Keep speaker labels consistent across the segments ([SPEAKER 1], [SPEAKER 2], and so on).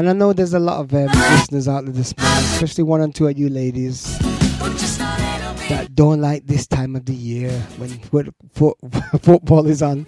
[SPEAKER 1] And I know there's a lot of listeners out there this morning, especially one and two of you ladies that don't like this time of the year when football is on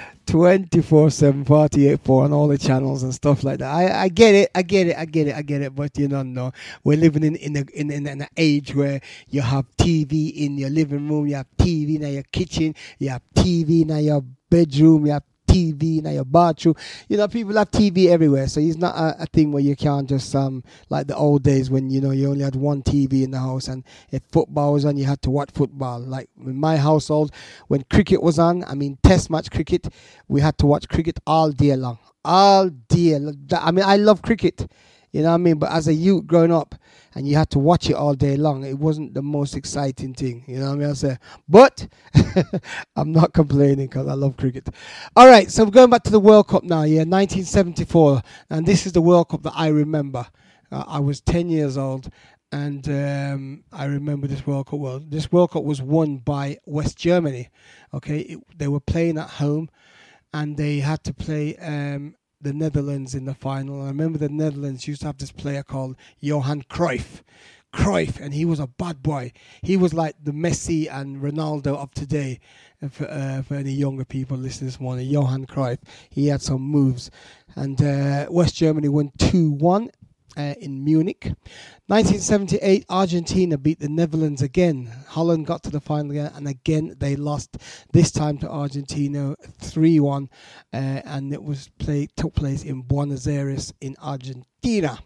[SPEAKER 1] 24/7, 48/4 on all the channels and stuff like that. I get it. But you don't know, we're living in an age where you have TV in your living room, you have TV in your kitchen, you have TV in your bedroom, you have TV in your bathroom. You know, people have TV everywhere, so it's not a thing where you can't just like the old days when you only had one TV in the house, and if football was on, you had to watch football. Like in my household, when cricket was on, Test match cricket, we had to watch cricket all day long, all day. I love cricket. You know what I mean? But as a youth growing up, and you had to watch it all day long, it wasn't the most exciting thing. You know what I mean? I say, but I'm not complaining because I love cricket. All right, so we're going back to the World Cup now. Yeah, 1974, and this is the World Cup that I remember. I was 10 years old, and I remember this World Cup. Well, this World Cup was won by West Germany. Okay, they were playing at home, and they had to play the Netherlands in the final. I remember the Netherlands used to have this player called Johan Cruyff, and he was a bad boy. He was like the Messi and Ronaldo of today. For any younger people listening this morning, Johan Cruyff, he had some moves. And West Germany won 2-1 in Munich. 1978, Argentina beat the Netherlands again. Holland got to the final again, and again they lost, this time to Argentina 3-1, and it took place in Buenos Aires in Argentina.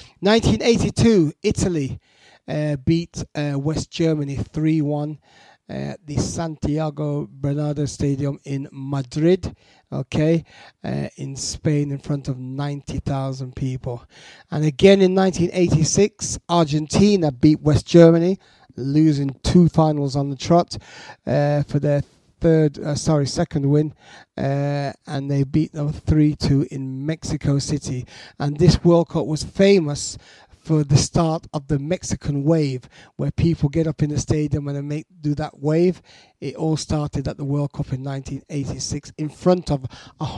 [SPEAKER 1] 1982, Italy beat West Germany 3-1 at the Santiago Bernabeu Stadium in Madrid, in Spain, in front of 90,000 people. And again in 1986, Argentina beat West Germany, losing two finals on the trot for their second win, and they beat them 3-2 in Mexico City. And this World Cup was famous for the start of the Mexican wave, where people get up in the stadium and they do that wave. It all started at the World Cup in 1986 in front of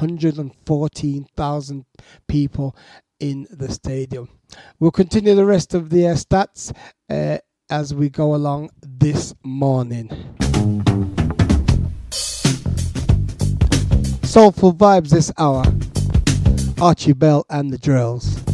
[SPEAKER 1] 114,000 people in the stadium. We'll continue the rest of the stats as we go along this morning. Soulful vibes this hour. Archie Bell and the Drills.